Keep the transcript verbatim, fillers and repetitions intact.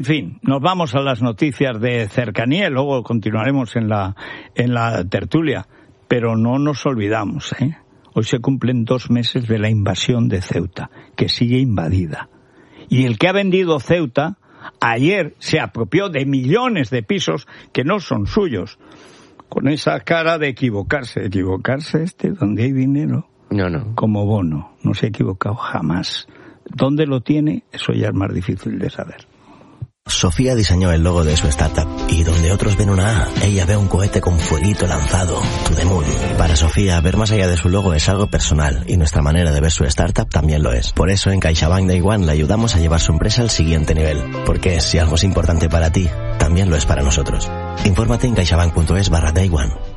En fin, nos vamos a las noticias de cercanía y luego continuaremos en la, en la tertulia. Pero no nos olvidamos, ¿eh? Hoy se cumplen dos meses de la invasión de Ceuta, que sigue invadida. Y el que ha vendido Ceuta, ayer se apropió de millones de pisos que no son suyos. Con esa cara de equivocarse. ¿Equivocarse este? ¿Dónde hay dinero? No, no. Como Bono. No se ha equivocado jamás. ¿Dónde lo tiene? Eso ya es más difícil de saber. Sofía diseñó el logo de su startup y donde otros ven una A, ella ve un cohete con fueguito lanzado, to the moon. Para Sofía, ver más allá de su logo es algo personal y nuestra manera de ver su startup también lo es. Por eso en CaixaBank Day One le ayudamos a llevar su empresa al siguiente nivel, porque si algo es importante para ti, también lo es para nosotros. Infórmate en caixabank punto es barra Day One.